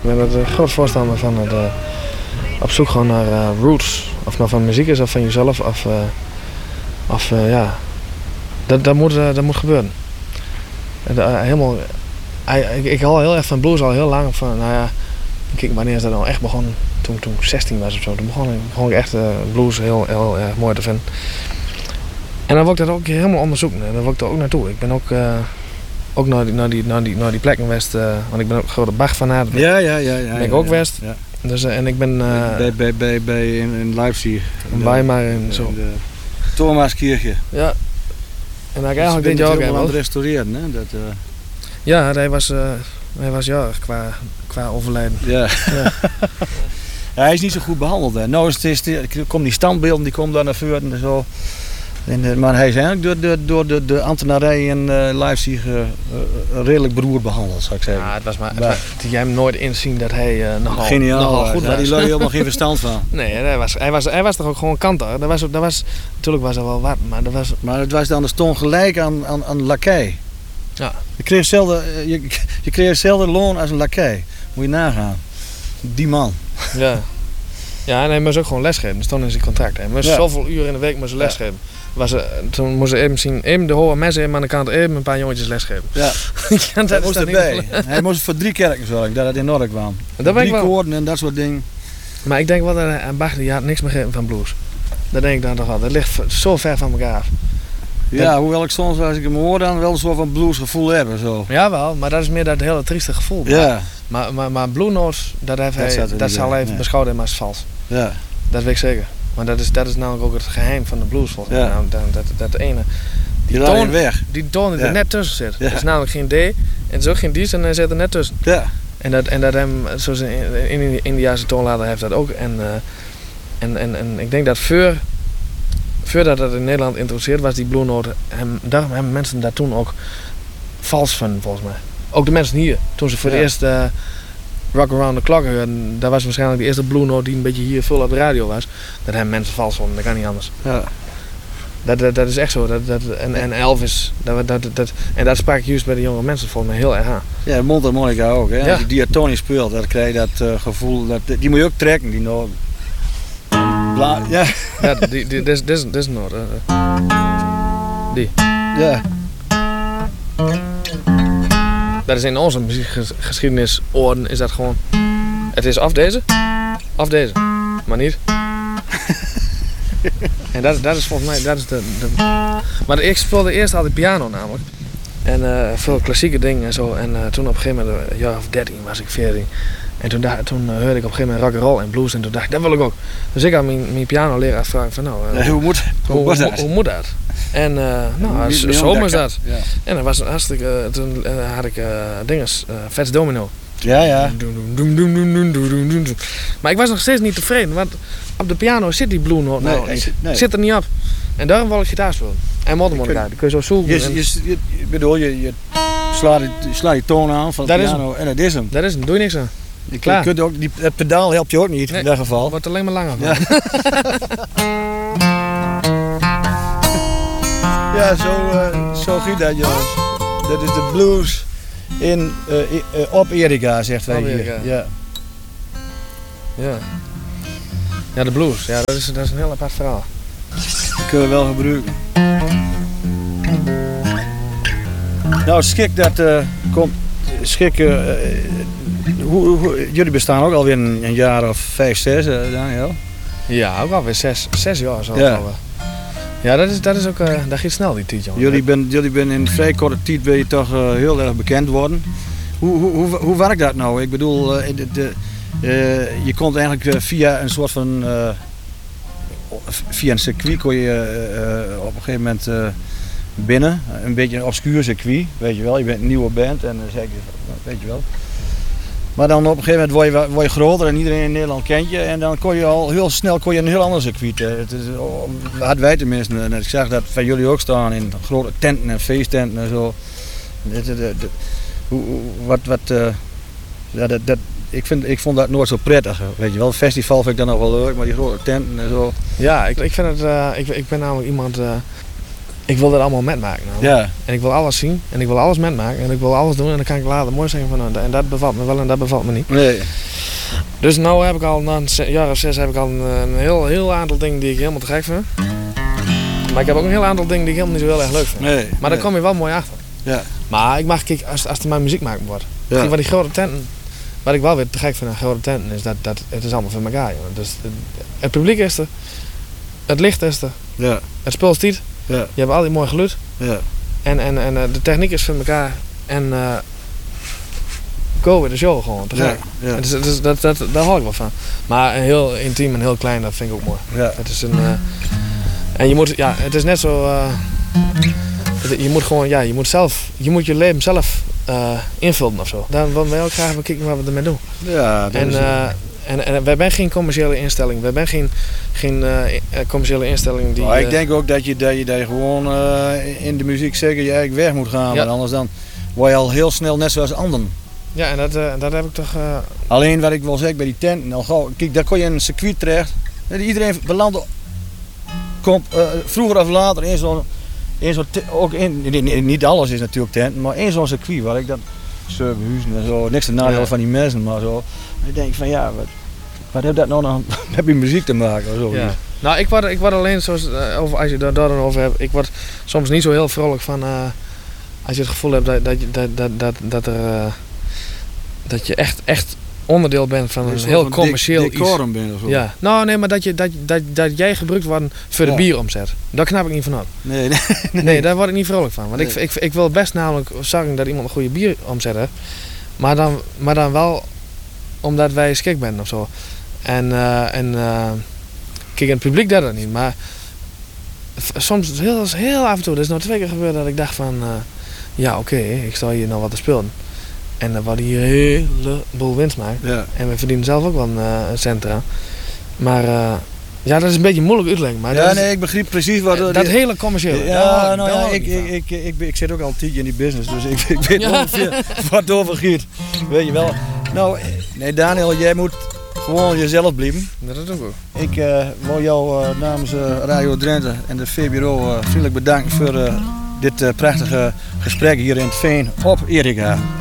ben een groot voorstander van het op zoek gaan naar roots. Of nou van muziek is of van jezelf. Ja, dat moet gebeuren. Helemaal, ik hou heel erg van blues al heel lang. Van, nou ja, kijk, wanneer is dat nou echt begonnen? Toen ik 16 was of zo. Toen begon ik echt blues heel erg mooi te vinden. En dan wil ik dat ook helemaal onderzoeken. En dan wil ik er ook naartoe. Ik ben ook naar die plekken geweest. Want ik ben ook een grote Bach-fanaat. Ja. Ben ik ook geweest. Ja. Dus, en ik ben... bij in Leipzig. In Weimar en zo. Thomaskirche. Ja. En dan eigenlijk dit jaar ook aan het restaureren, hè? Ja, hij was jarig qua overlijden. Ja. Ja. Ja, hij is niet zo goed behandeld. Hè. Nou, komen die standbeelden die komen daar naar voren en zo. Maar hij is eigenlijk door de ambtenarij in Leipzig redelijk beroerd behandeld, zou ik zeggen. Ja, het was maar jij hem nooit inzien dat hij nogal goed was. Daar had hij helemaal geen verstand van. Nee, hij was toch ook gewoon kanter. Natuurlijk was er wel wat, maar het was dan de stond gelijk aan lakij. Ja. Je kreeg hetzelfde loon als een lakij. Moet je nagaan. Die man. Ja. Ja, en hij moest ook gewoon lesgeven. Dat stond in zijn contract. Hij moest zoveel uren in de week lesgeven. Toen moesten even de hoge mensen aan de kant even een paar jongetjes lesgeven. Ja, dat moest erbij. Hij moest voor 3 kerken zorgen, dat het in orde kwam. 3 koorden en dat soort dingen. Maar ik denk wel dat aan Bach die had niks meer gegeven van blues. Dat denk ik dan toch wel. Dat ligt zo ver van elkaar af. Ja, hoewel ik soms als ik hem hoor dan wel een soort van bluesgevoel heb en zo. Jawel, maar dat is meer dat hele trieste gevoel. Ja. Maar Blue Notes, dat zal hij beschouwen als vals. Ja. Dat weet ik zeker. Maar dat is namelijk ook het geheim van de blues volgens mij. Ja. Dat ene. Die toon die er net tussen zit. Het is namelijk geen D en het is ook geen D's en hij zit er net tussen. Ja. En dat hem, zoals in de Indiase toonlader heeft dat ook. En ik denk dat voordat dat in Nederland geïntroduceerd was, die Blue Note, daarom hebben mensen daar toen ook vals van volgens mij. Ook de mensen hier, toen ze voor de eerste Rock Around the Clock hoorden, dat was waarschijnlijk de eerste Blue Note die een beetje hier veel op de radio was. Dat hebben mensen vals vonden, dat kan niet anders. Ja. Dat is echt zo. En Elvis, en dat sprak juist bij de jonge mensen volgens mij heel erg aan. Ja, mondharmonica ook. Hè? Ja. Als je diatonisch speelt, dan krijg je dat gevoel, die moet je ook trekken, die noten. Ja. Ja, dit is noot. Die. Ja. Dat is in onze muziekgeschiedenis oren is dat gewoon. Het is of deze, maar niet. En dat is volgens mij, dat is de. Maar ik speelde eerst altijd piano namelijk. En veel klassieke dingen en zo. En toen op een gegeven moment, een jaar of 13 was ik 14. En toen hoorde ik op een gegeven moment rock and roll en blues en toen dacht ik, dat wil ik ook. Dus ik had mijn pianoleraar gevraagd van hoe moet dat? En zo was dat. Ja. En dat was hartstikke, toen had ik Fats Domino. Ja. Maar ik was nog steeds niet tevreden, want op de piano zit die Blue Note zit er niet op. En daarom wil ik gitaar spelen. En mondharmonica, die kun je zo zoeken. Je slaat die toon aan van de piano en dat is hem. Dat is hem, doe je niks aan. Je kunt ook, het pedaal helpt je ook niet in dat geval. Wordt alleen maar langer van. Ja. Ja, zo giet dat jongens. Dat is de blues op Erika, zegt wij hier. Ja, de blues. Ja, dat is een heel apart verhaal. Dat kunnen we wel gebruiken. Nou, schik dat komt. Jullie bestaan ook alweer een jaar of 5, 6, Daniel? Ja, ook alweer 6 jaar zo. Ja, dat is ook, dat gaat snel die tijd, jongen. Jullie ben in vrij korte tijd ben je toch heel erg bekend worden. Hoe werkt dat nou? Ik bedoel, je komt eigenlijk via een soort van via een circuit kon je op een gegeven moment binnen, een beetje een obscuur circuit, weet je wel. Je bent een nieuwe band en dan zeg je, weet je wel. Maar dan op een gegeven moment word je groter en iedereen in Nederland kent je. En dan kon je al heel snel een heel ander circuit. Hadden wij tenminste. En ik zag dat van jullie ook staan in grote tenten en feesttenten en zo. Ik vond dat nooit zo prettig. Weet je wel, het festival vind ik dan nog wel leuk, maar die grote tenten en zo. Ja, ik vind het. Ik ben namelijk iemand. ik wil dat allemaal metmaken. Nou. Ja. En ik wil alles zien en ik wil alles metmaken en ik wil alles doen en dan kan ik later mooi zeggen van en dat bevalt me wel en dat bevalt me niet. Nee. Dus nu heb ik al na een jaar of 6 heb ik al een heel aantal dingen die ik helemaal te gek vind. Maar ik heb ook een heel aantal dingen die ik helemaal niet zo heel erg leuk vind. Nee. Maar daar kom je wel mooi achter. Ja. Maar ik mag kijken als er maar muziek maken wordt. Ja. Van die grote tenten. Wat ik wel weer te gek vind aan grote tenten is dat het is allemaal voor elkaar. Jongen. Dus het publiek is er. Het licht is er. Ja. Het spul is niet. Ja. Je hebt al die mooie geluid. Ja. En de techniek is voor elkaar. En go with the show gewoon. Te gek. Ja. Ja. Dus daar hou ik wel van. Maar heel intiem en heel klein, dat vind ik ook mooi. Ja. Het is een... en je moet... Ja, het is net zo... je moet gewoon... Ja, je moet je leven zelf invullen of zo. Dan willen wij ook graag even kijken wat we ermee doen. Ja, dat is en wij zijn geen commerciële instelling. Wij zijn geen commerciële instelling die... ik denk ook dat je gewoon in de muziek zeker je eigen weg moet gaan. Ja. Want anders dan word je al heel snel net zoals anderen. Ja, en dat heb ik toch... Alleen wat ik wil zeggen bij die tenten, al gauw, kijk, daar kon je in een circuit terecht. Iedereen belandt komt vroeger of later in zo'n ook niet alles is natuurlijk tenten, maar in zo'n circuit waar ik dat servicehuizen en zo, niks te nadelen van die mensen, maar zo. En ik denk van ja, wat heeft dat nou dan met die muziek te maken of zo? Ja. Nou, ik word alleen zoals als je daar dan over hebt, ik word soms niet zo heel vrolijk van als je het gevoel hebt dat je echt onderdeel bent van een heel commercieel iets. Decorum bent of zo. Ja. Nou nee, maar dat jij gebruikt wordt voor de bieromzet. Daar knap ik niet van op. Nee, daar word ik niet vrolijk van. Want ik wil best namelijk zorgen dat iemand een goede bieromzet heeft. Maar dan wel omdat wij schik zijn of zo. En kijk, het publiek dat niet. Maar soms heel af en toe, dat is nou 2 keer gebeurd dat ik dacht van ja oké, ik sta hier nou wat te spelen. En dan wordt hier een heleboel winst maken. Ja. En we verdienen zelf ook wel een cent eraan. Maar ja, dat is een beetje moeilijk uitleggen. Maar ja, nee, ik begrijp precies wat... dat hele commerciële. Ja, nou ja, ik zit ook al 10 jaar in die business, dus ik weet ongeveer wat het over gaat. Weet je wel. Nou, nee Daniel, jij moet gewoon jezelf blijven. Dat is ook goed. Ik wil jou namens Radio Drenthe en de VBRO vriendelijk bedanken voor dit prachtige gesprek hier in het Veen op Erika.